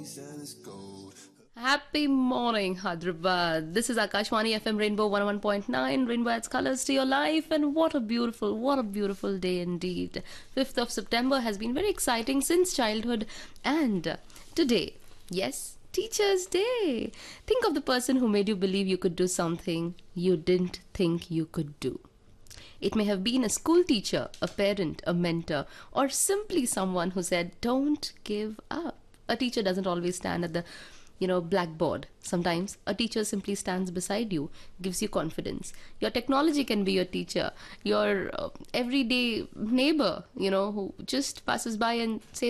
Happy morning, Hyderabad. This is Akashwani FM Rainbow 101.9. Rainbow adds colors to your life, and what a beautiful day indeed. 5th of September has been very exciting since childhood, and today, yes, Teacher's Day. Think of the person who made you believe you could do something you didn't think you could do. It may have been a school teacher, a parent, a mentor, or simply someone who said, "Don't give up." A teacher doesn't always stand at the blackboard. Sometimes a teacher simply stands beside you, gives you confidence. Your technology can be your teacher, your everyday neighbor, who just passes by and says,